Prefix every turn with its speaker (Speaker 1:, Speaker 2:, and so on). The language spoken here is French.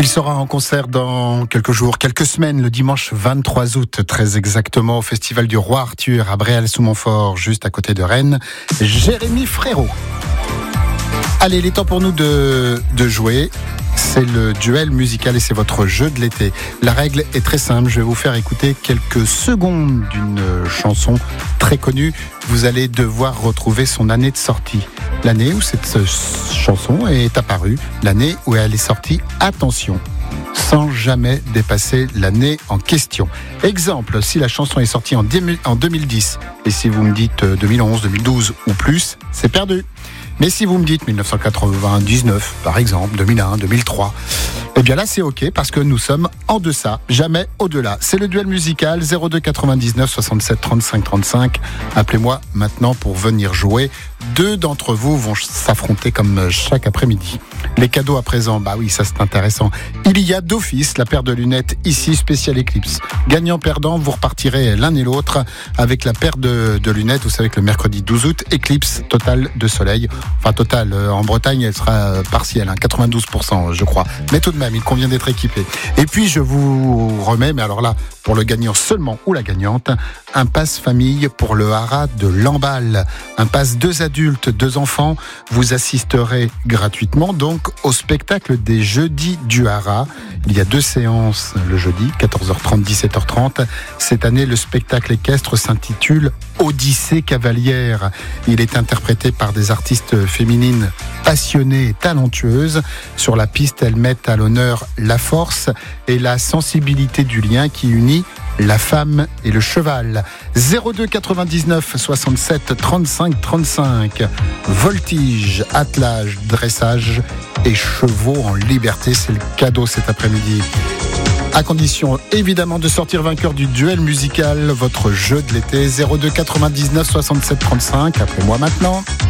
Speaker 1: Il sera en concert dans quelques jours, quelques semaines, le dimanche 23 août, très exactement, au Festival du Roi Arthur à Bréal-sous-Montfort, juste à côté de Rennes. Jérémy Frérot. Allez, il est temps pour nous de jouer. C'est le duel musical et c'est votre jeu de l'été. La règle est très simple, je vais vous faire écouter quelques secondes d'une chanson très connue. Vous allez devoir retrouver son année de sortie. L'année où cette chanson est apparue, l'année où elle est sortie, attention, sans jamais dépasser l'année en question. Exemple, si la chanson est sortie en 2010, et si vous me dites 2011, 2012 ou plus, c'est perdu. Mais si vous me dites 1999, par exemple, 2001, 2003, eh bien là c'est ok parce que nous sommes en deçà, jamais au-delà. C'est le duel musical 02 99 67 35 35. Appelez-moi maintenant pour venir jouer. 2 d'entre vous vont s'affronter comme chaque après-midi. Les cadeaux à présent, bah oui, ça c'est intéressant. Il y a d'office la paire de lunettes ici, spécial Eclipse. Gagnant-perdant, vous repartirez l'un et l'autre avec la paire de lunettes. Vous savez que le mercredi 12 août, Eclipse totale de soleil. Enfin totale, en Bretagne elle sera partielle, 92% je crois. Mais tout de même, il convient d'être équipé. Et puis je vous remets, mais alors là, pour le gagnant seulement ou la gagnante, un pass famille pour le haras de Lamballe. Un pass 2 adultes, 2 enfants. Vous assisterez gratuitement donc au spectacle des jeudis du haras. Il y a 2 séances le jeudi, 14h30, 17h30. Cette année, le spectacle équestre s'intitule Odyssée cavalière. Il est interprété par des artistes féminines passionnées et talentueuses. Sur la piste, elles mettent à l'honneur la force et la sensibilité du lien qui unit la femme et le cheval. 02 99 67 35 35. Voltige, attelage, dressage et chevaux en liberté, c'est le cadeau cet après-midi. À condition évidemment de sortir vainqueur du duel musical, votre jeu de l'été. 02 99 67 35. Appelez-moi maintenant.